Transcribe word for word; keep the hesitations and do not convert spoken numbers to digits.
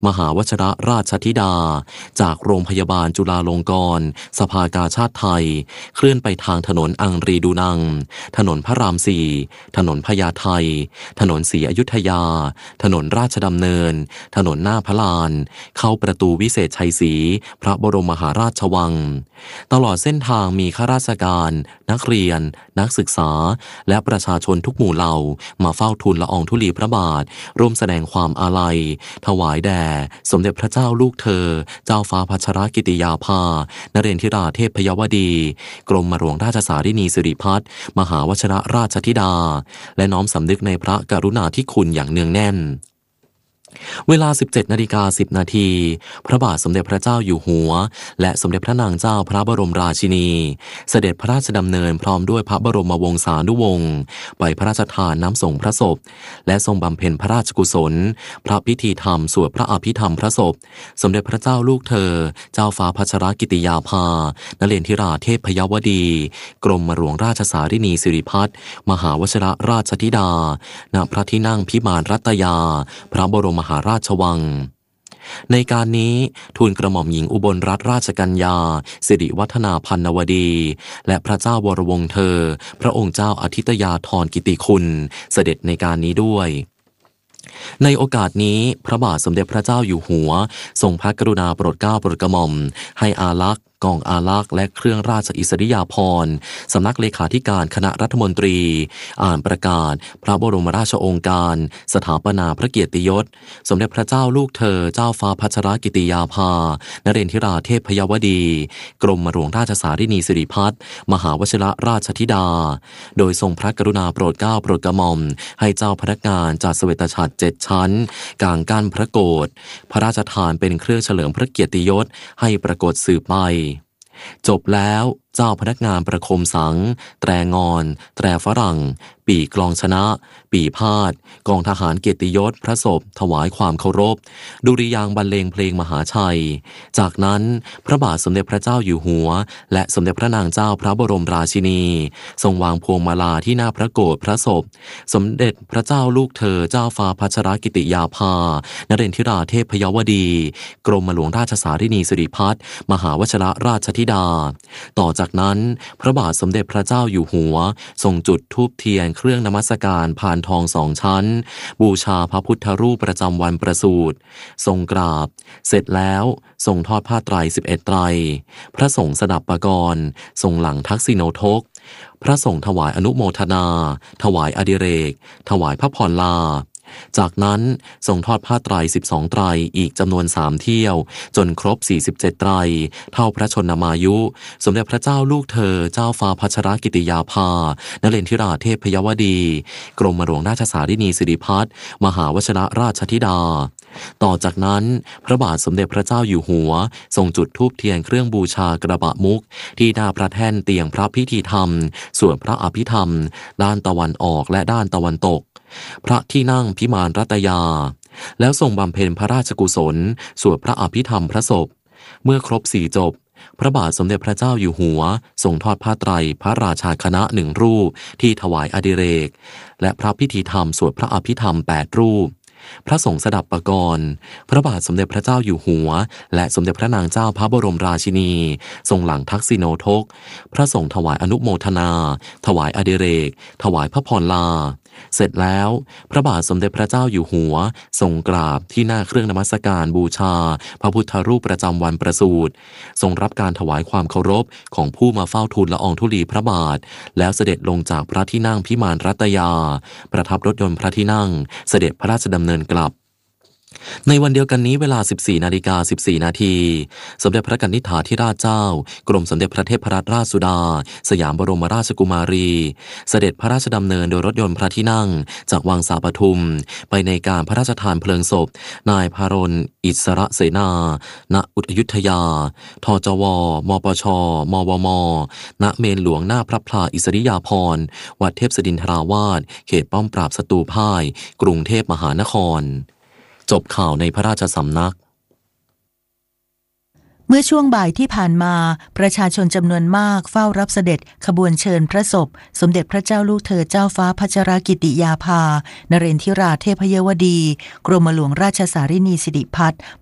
มหาวชิรราชธิดาจากโรงพยาบาลจุฬาลงกรณ์สภากาชาดไทยเคลื่อนไปทางถนนอังรีดูนังถนนพระรามสี่ถนนพญาไทถนนศรีอยุธยาถนนราชดำเนินถนนหน้าพระลานเข้าประตูวิเศษชัยศรีพระบรมมหาราชวังตลอดเส้นทางมีข้าราชการนักเรียนนักศึกษาและประชาชนทุกหมู่เหล่ามาเฝ้าทูลละอองธุลีพระบาทร่วมแสดงความอาลัยถวายแด่สมเด็จพระเจ้าลูกเธอเจ้าฟ้าพัชรกิติยาภานเรนทิราเทพพยวดีกรมหลวงราชสารินีสิริพัฒน์มหาวชิรราชธิดาและน้อมสำนึกในพระกรุณาธิคุณอย่างเนืองแน่นเวลา สิบเจ็ดนาฬิกาสิบนาทีพระบาทสมเด็จพระเจ้าอยู่หัวและสมเด็จพระนางเจ้าพระบรมราชินีเสด็จพระราชดำเนินพร้อมด้วยพระบรมวงศานุวงศ์ไปพระราชทานน้ำส่งพระศพและทรงบำเพ็ญพระราชกุศลพระพิธีธรรมสวดพระอภิธรรมพระศพสมเด็จพระเจ้าลูกเธอเจ้าฟ้าพัชรกิติยาภานเรนทิราเทพพยวดีกรมหลวงราชสารินีสิริพัฒน์มหาวชิรราชธิดาณพระที่นั่งพิมานรัตยาพระบรมมหาราชวังในการนี้ทูลกระหม่อมหญิงอุบลรัตนราชกัญญาสิริวัฒนาพันนวดีและพระเจ้าวรวงศ์เธอพระองค์เจ้าอธิตยาธรกิติคุณเสด็จในการนี้ด้วยในโอกาสนี้พระบาทสมเด็จพระเจ้าอยู่หัวทรงพระกรุณาโปรดเกล้าโปรดกระหม่อมให้อาลักษ์กองอาลักษ์และเครื่องราชอิสริยาภรณ์สำนักเลขาธิการคณะรัฐมนตรีอ่านประกาศพระบรมราชโองการสถาปนาพระเกียรติยศสมเด็จพระเจ้าลูกเธอเจ้าฟ้าพัชรกิติยาภานเรนทิราเทพพยวดีกรมหลวงราชสารินีสิริพัฒน์มหาวชิรราชธิดาโดยทรงพระกรุณาโปรดเกล้าโปรดกระหม่อมให้เจ้าพนักงานจัดเสวตฉัตรเจ็ดชั้นกางกั้นพระโกฐพระราชทานเป็นเครื่องเฉลิมพระเกียรติยศให้ปรากฏสืบไปจบแล้วเจ้าพนักงานประโคมสังแตรงอนแตรฝรั่งปีกลองชนะปีพาดกองทหารเกียรติยศพระศพถวายความเคารพดุริยางค์บรรเลงเพลงมหาชัยจากนั้นพระบาทสมเด็จพระเจ้าอยู่หัวและสมเด็จพระนางเจ้าพระบรมราชินีทรงวางพวงมาลาที่หน้าพระโกฐพระศพสมเด็จพระเจ้าลูกเธอเจ้าฟ้าพัชรกิติยาภานเรนทิราเทพพยวดีกรมหลวงราชสารินีสิริพัฒน์มหาวชิรราชธิดาต่อจากนั้นพระบาทสมเด็จพระเจ้าอยู่หัวทรงจุดธูปเทียนเครื่องนมัสการพานทองสองชั้นบูชาพระพุทธรูปประจำวันประสูติทรงกราบเสร็จแล้วทรงทอดผ้าไตรสิบเอ็ดไตรพระสงฆ์สดับปกรณ์ทรงหลังทักษิโนทกพระสงฆ์ถวายอนุโมทนาถวายอดิเรกถวายพระพรลาจากนั้นทรงทอดผ้าไตรสิบสองไตรอีกจำนวนสามเที่ยวจนครบสี่สิบเจ็ดไตรเท่าพระชนมายุสมเด็จพระเจ้าลูกเธอเจ้าฟ้าพัชรกิติยาภานเรนทิราเทพพยวดีกรมหลวงราชสารินีสิริพัฒน์มหาวชิรราชธิดาต่อจากนั้นพระบาทสมเด็จพระเจ้าอยู่หัวทรงจุดธูปเทียนเครื่องบูชากระบะมุกที่หน้าพระแท่นเตียงพระพิธีธรรมส่วนพระอภิธรรมด้านตะวันออกและด้านตะวันตกพระที่นั่งพิมานรัตยาแล้วทรงบำเพ็ญพระราชกุศลสวดพระอภิธรรมพระศพเมื่อครบสี่จบพระบาทสมเด็จพระเจ้าอยู่หัวทรงทอดผ้าไตรพระราชาคณะหนึ่งรูปที่ถวายอดิเรกและพระพิธีธรรมสวดพระอภิธรรมแปดรูปพระสงฆ์สดับปกรณ์พระบาทสมเด็จพระเจ้าอยู่หัวและสมเด็จพระนางเจ้าพระบรมราชินีทรงหลังทักษิโนทกพระสงฆ์ถวายอนุโมทนาถวายอดิเรกถวายพระพรลาเสร็จแล้วพระบาทสมเด็จพระเจ้าอยู่หัวทรงกราบที่หน้าเครื่องนมัสการบูชาพระพุทธรูปประจำวันประสูติทรงรับการถวายความเคารพของผู้มาเฝ้าทูลละอองธุลีพระบาทแล้วเสด็จลงจากพระที่นั่งพิมานรัตยาประทับรถยนต์พระที่นั่งเสด็จพระราชดำเนินกลับในวันเดียวกันนี้เวลา สิบสี่นาฬิกาสิบสี่นาทีสมเด็จพระกนิษฐาธิราชเจ้ากรมสมเด็จพระเทพรัตนราชสุดาสยามบรมราชกุมารีเสด็จพระราชดำเนินโดยรถยนต์พระที่นั่งจากวังสาปทุมไปในการพระราชทานเพลิงศพนายพารณอิสระเสนาณอุทยุธยาทจวมปชมวมณเมนหลวงหน้าพระพลาอิสริยาภรณ์วัดเทพศดินทราวาสเขตป้อมปราบศัตรูพ่ายกรุงเทพมหานครจบข่าวในพระราชสำนักเมื่อช่วงบ่ายที่ผ่านมาประชาชนจำนวนมากเฝ้ารับเสด็จขบวนเชิญพระศพสมเด็จพระเจ้าลูกเธอเจ้าฟ้าพัชรกิติยาภานเรนทิราเทพยวดีกรมหลวงราชสารินีสิริพัฒน์